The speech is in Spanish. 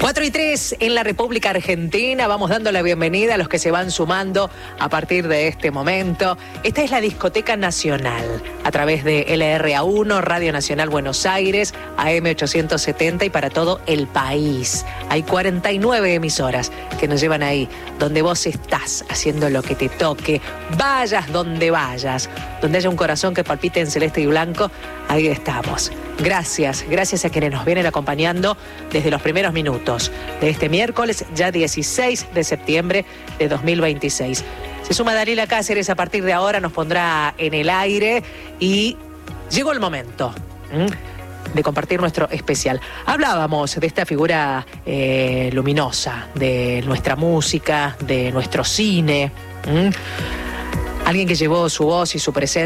4:03 en la República Argentina. Vamos dando la bienvenida a los que se van sumando a partir de este momento. Esta es la Discoteca Nacional, a través de LRA1, Radio Nacional Buenos Aires, AM 870 y para todo el país. Hay 49 emisoras que nos llevan ahí, donde vos estás haciendo lo que te toque. Vayas donde vayas, donde haya un corazón que palpite en celeste y blanco, ahí estamos. Gracias a quienes nos vienen acompañando desde los primeros minutos de este miércoles, ya 16 de septiembre de 2026. Se suma Daniela Cáceres, a partir de ahora nos pondrá en el aire y llegó el momento de compartir nuestro especial. Hablábamos de esta figura luminosa, de nuestra música, de nuestro cine. Alguien que llevó su voz y su presencia